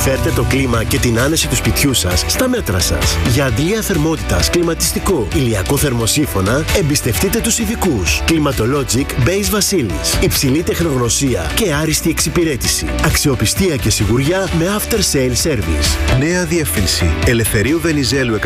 Φέρτε το κλίμα και την άνεση του σπιτιού σας στα μέτρα σας. Για αντλία θερμότητας, κλιματιστικό, ηλιακό θερμοσύφωνα, εμπιστευτείτε τους ειδικούς. Climatologic Base Vasilis. Υψηλή τεχνογνωσία και άριστη εξυπηρέτηση. Αξιοπιστία και σιγουριά με after sale service. Νέα διεύθυνση. Ελευθερίου Βενιζέλου